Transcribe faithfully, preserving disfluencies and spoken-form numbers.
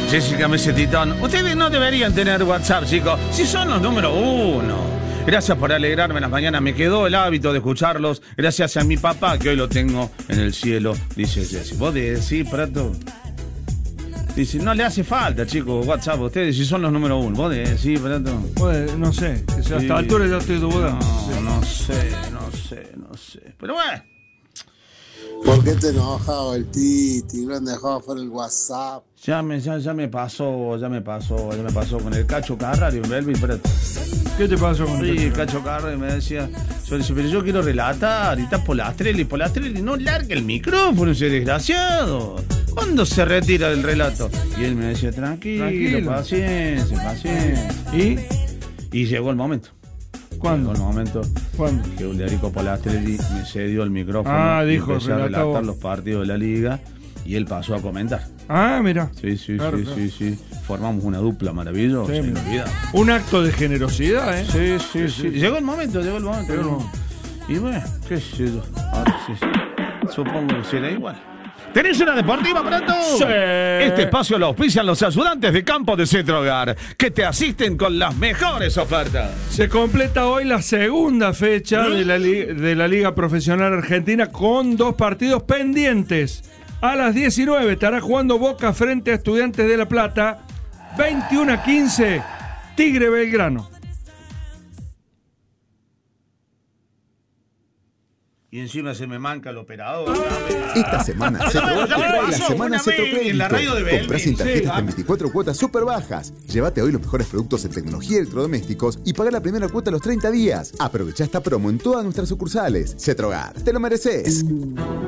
Jessica Mesetitón, ustedes no deberían tener WhatsApp, chicos, si son los número uno. Gracias por alegrarme en las mañanas, me quedó el hábito de escucharlos, gracias a mi papá, que hoy lo tengo en el cielo, dice Jessy. ¿Vos decís, Prato? Dice, no le hace falta, chicos, WhatsApp, ustedes si son los número uno. ¿Vos decís, Prato? Pues, no sé, que sea, a esta altura ya estoy dudando. No, no sé, no sé, no sé. Pero bueno. ¿Por qué te enojado el Titi? Lo han dejado fuera el WhatsApp. Ya me, ya, ya me pasó, ya me pasó, ya me pasó con el Cacho Carrario, Belvi, Prato. ¿Qué te pasó con Sí, el Cacho Carrario me decía, yo le decía, pero yo quiero relatar, y está Polastrelli, Polastrelli, no larga el micrófono, ese desgraciado. ¿Cuándo se retira del relato? Y él me decía, tranquilo, tranquilo. paciencia, paciencia. ¿Y? Y llegó el momento. ¿Cuándo? Llegó el momento. ¿Cuándo? Que Ulerico Polastrelli me cedió el micrófono. Ah, y dijo, empecé a relató. relatar los partidos de la liga y él pasó a comentar. Ah, mira. Sí, sí, claro, sí, claro. sí, sí. Formamos una dupla maravillosa, Sí, inolvidable. Un acto de generosidad, ¿eh? Sí, sí, sí, sí. Llegó el momento, llegó el momento. Llegó el momento. Y bueno, qué sé yo. Ahora sí, sí. Supongo que será igual. ¿Tenés una deportiva, Prato? Sí. Este espacio lo auspician los ayudantes de campo de Cetrogar, que te asisten con las mejores ofertas. Se completa hoy la segunda fecha de la, li- de la Liga Profesional Argentina con dos partidos pendientes. A las diecinueve estará jugando Boca frente a Estudiantes de La Plata. veintiuno a quince, Tigre Belgrano. Y encima se me manca el operador. Esta semana Cetrogar te trae la semana Una vez en la radio de Cetrocrédito. Comprás sin Belvin, tarjetas sí, en veinticuatro cuotas súper bajas. Llévate hoy los mejores productos en tecnología y electrodomésticos y paga la primera cuota a los treinta días. Aprovecha esta promo en todas nuestras sucursales. Cetrogar, te lo mereces.